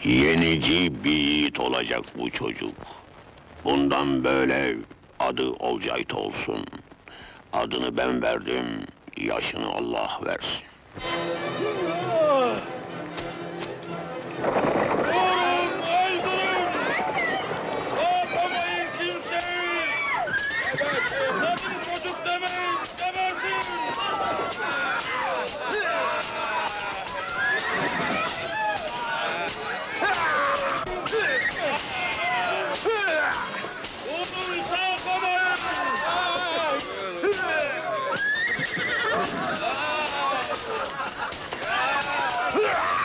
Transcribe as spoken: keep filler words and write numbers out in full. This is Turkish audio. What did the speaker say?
Yenici bir yiğit olacak bu çocuk. Bundan böyle adı Olcayt olsun. Adını ben verdim, yaşını Allah versin. Durun, öldürün! Atlamayın kimseyi! Evet,